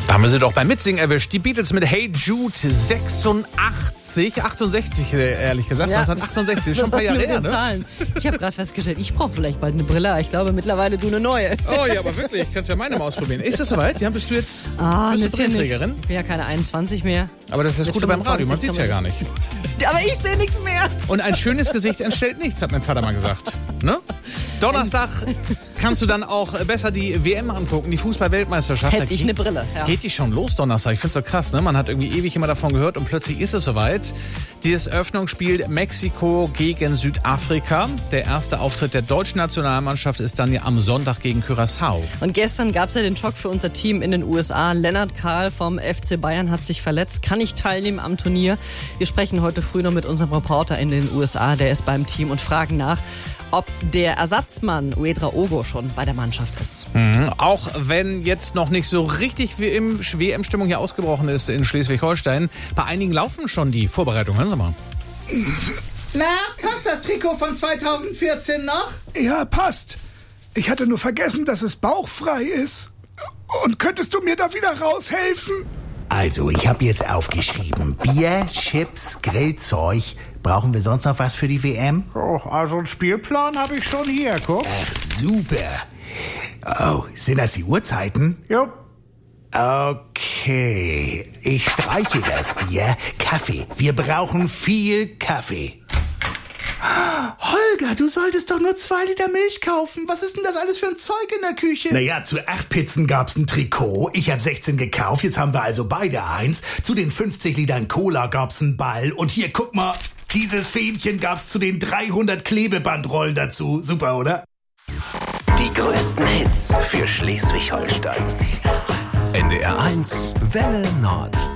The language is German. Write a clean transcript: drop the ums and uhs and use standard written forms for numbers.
Da haben wir sie doch beim Mitsingen erwischt. Die Beatles mit Hey Jude 68, ehrlich gesagt. Ja. 1968, ist schon ein paar Jahre her, ne? Zahlen. Ich habe gerade festgestellt, ich brauche vielleicht bald eine Brille. Ich glaube mittlerweile du eine neue. Oh ja, aber wirklich, kannst ja meine mal ausprobieren. Ist das soweit? Ja, bist du jetzt Nützchen Brillenträgerin? nicht. Ich bin ja keine 21 mehr. Aber das ist das Mit Gute beim Radio, man 25 sieht's ja gar nicht. Aber ich sehe nichts mehr. Und ein schönes Gesicht entstellt nichts, hat mein Vater mal gesagt. Ne? Donnerstag kannst du dann auch besser die WM angucken, die Fußball-Weltmeisterschaft. Hätte ich eine Brille, ja. Geht die schon los Donnerstag? Ich find's so krass, ne? Man hat irgendwie ewig immer davon gehört und plötzlich ist es soweit. Dieses Eröffnungsspiel Mexiko gegen Südafrika. Der erste Auftritt der deutschen Nationalmannschaft ist dann ja am Sonntag gegen Curaçao. Und gestern gab es ja den Schock für unser Team in den USA. Lennart Kahl vom FC Bayern hat sich verletzt, kann nicht teilnehmen am Turnier. Wir sprechen heute früh noch mit unserem Reporter in den USA, der ist beim Team, und fragen nach, ob der Ersatzmann Uedra Ogo schon bei der Mannschaft ist. Auch wenn jetzt noch nicht so richtig wie im WM-Stimmung hier ausgebrochen ist in Schleswig-Holstein, bei einigen laufen schon die Vorbereitungen. Hören Sie mal. Na, passt das Trikot von 2014 noch? Ja, passt. Ich hatte nur vergessen, dass es bauchfrei ist. Und könntest du mir da wieder raushelfen? Also, ich habe jetzt aufgeschrieben. Bier, Chips, Grillzeug. Brauchen wir sonst noch was für die WM? Oh, also einen Spielplan habe ich schon hier, guck. Ach, super. Oh, sind das die Uhrzeiten? Jupp. Okay, ich streiche das Bier. Kaffee. Wir brauchen viel Kaffee. Holger, du solltest doch nur 2 Liter Milch kaufen. Was ist denn das alles für ein Zeug in der Küche? Naja, zu 8 Pizzen gab's ein Trikot. Ich habe 16 gekauft, jetzt haben wir also beide eins. Zu den 50 Litern Cola gab's einen Ball. Und hier, guck mal, dieses Fähnchen gab's zu den 300 Klebebandrollen dazu. Super, oder? Die größten Hits für Schleswig-Holstein. NDR 1 Welle Nord.